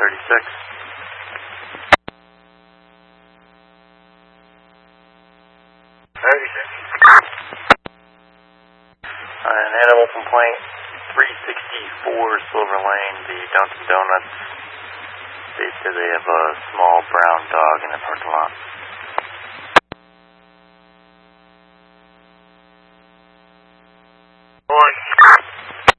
36. An animal complaint, 364 Silver Lane, the Dunkin' Donuts. They said they have a small brown dog in the parking lot.